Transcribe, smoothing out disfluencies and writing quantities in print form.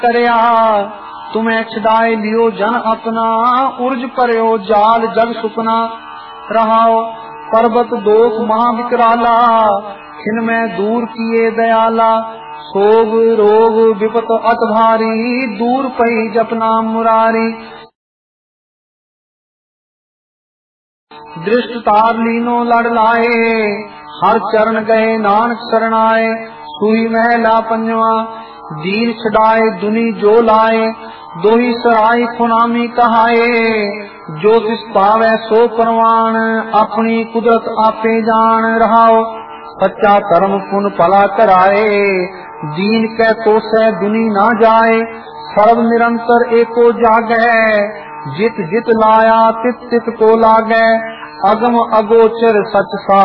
करया तुम्हें छदाए लियो जन अपना, उर्ज पर्यो जाल जग सुपना। रहाओ पर्वत दोख महाविकराला, इनमें दूर किए दयाला। सोग रोग विपत अत भारी, दूर पई जपना मुरारी। दृष्ट तार लीनो लड़ लाए, हर चरण गए नानक शरणाए। सुई महला पंजवा दीन छड़ाए दुनी जो लाए। दोही सराय खुनामी कहाए, जो तिस पावे सो परवान। अपनी कुदरत आपे जान। रहाओ सच्चा धर्म पुन भला कराए, दीन कै कोसै दुनी ना जाए। सर्व निरंतर एको जागै, जित जित लाया तित तित को लागै। अगम अगोचर सच सा